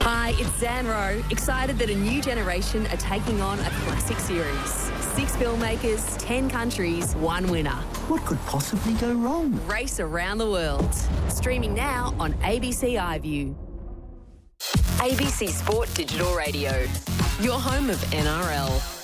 Hi, it's Zan Rowe, excited that a new generation are taking on a classic series. 6 filmmakers, 10 countries, 1 winner. What could possibly go wrong? Race around the world. Streaming now on ABC iView. ABC Sport Digital Radio. Your home of NRL.